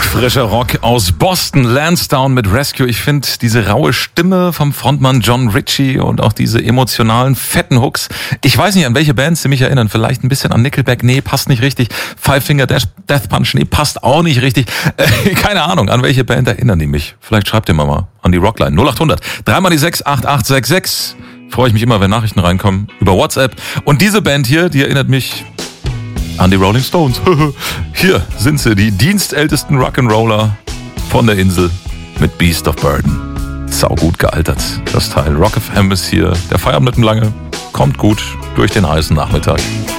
Frischer Rock aus Boston, Lansdowne mit Rescue. Ich finde diese raue Stimme vom Frontmann John Ritchie und auch diese emotionalen, fetten Hooks. Ich weiß nicht, an welche Bands sie mich erinnern. Vielleicht ein bisschen an Nickelback. Nee, passt nicht richtig. Five Finger Death Punch. Nee, passt auch nicht richtig. Keine Ahnung, an welche Band erinnern die mich. Vielleicht schreibt ihr mal an die Rockline. 0800 3x6 8866. Freue ich mich immer, wenn Nachrichten reinkommen über WhatsApp. Und diese Band hier, die erinnert mich an die Rolling Stones. Hier sind sie, die dienstältesten Rock'n'Roller von der Insel mit Beast of Burden. Sau gut gealtert, das Teil. Rock FM ist hier. Der Feierabend nicht lange. Kommt gut durch den heißen Nachmittag.